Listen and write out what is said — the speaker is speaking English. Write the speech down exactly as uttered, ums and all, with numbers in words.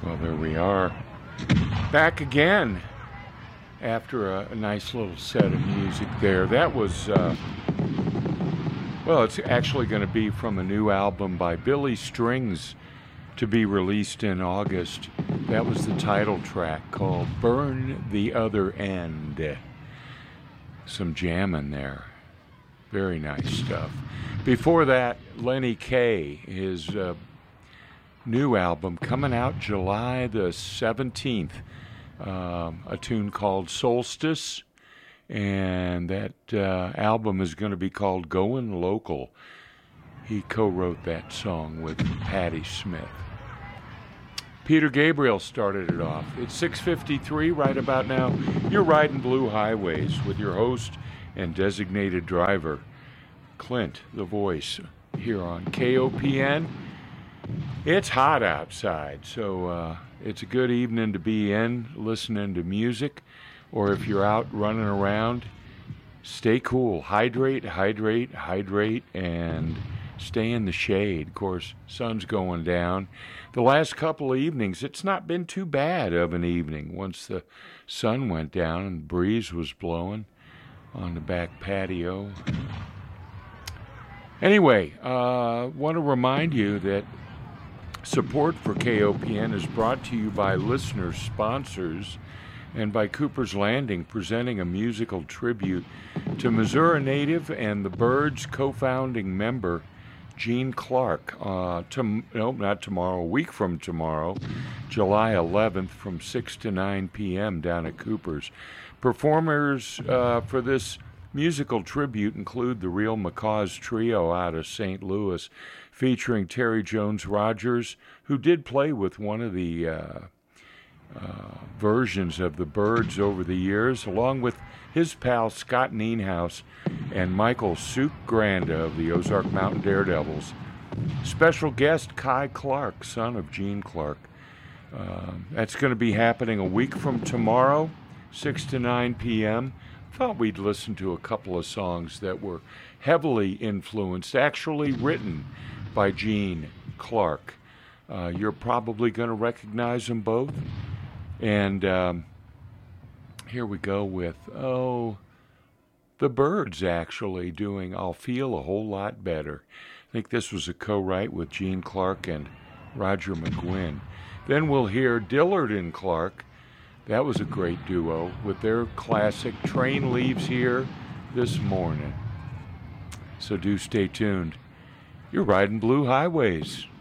Well, there we are. Back again after a, a nice little set of music there. That was, uh, well, it's actually going to be from a new album by Billy Strings to be released in August. That was the title track called Burn the Other End. Some jamming there. Very nice stuff. Before that, Lenny Kaye, his uh, new album coming out July the seventeenth. Um, a tune called Solstice, and that uh, album is going to be called Goin' Local. He co-wrote that song with Patti Smith. Peter Gabriel started it off. It's six fifty-three right about now. You're riding Blue Highways with your host and designated driver, Clint, the voice, here on K O P N. It's hot outside, so uh, it's a good evening to be in listening to music, or if you're out running around, stay cool. Hydrate, hydrate, hydrate, and stay in the shade. Of course, sun's going down. The last couple of evenings, it's not been too bad of an evening once the sun went down and the breeze was blowing on the back patio. Anyway, I uh, want to remind you that support for K O P N is brought to you by listener sponsors and by Cooper's Landing, presenting a musical tribute to Missouri native and the Byrds co-founding member, Gene Clark. Uh, to, no, not tomorrow, a week from tomorrow, July eleventh, from six to nine p.m. down at Cooper's. Performers uh, for this musical tribute include the Real Macaws Trio out of Saint Louis, featuring Terry Jones Rogers, who did play with one of the uh, uh, versions of the Byrds over the years, along with his pal Scott Nienhuis and Michael Suk Granda of the Ozark Mountain Daredevils. Special guest Kai Clark, son of Gene Clark. Uh, that's going to be happening a week from tomorrow, six to nine p.m. Thought we'd listen to a couple of songs that were heavily influenced, actually written by Gene Clark. Uh, you're probably going to recognize them both. And um, here we go with, oh, the Byrds actually doing I'll Feel a Whole Lot Better. I think this was a co-write with Gene Clark and Roger McGuinn. Then we'll hear Dillard and Clark. That was a great duo with their classic Train Leaves Here This Morning. So do stay tuned. You're riding Blue Highways.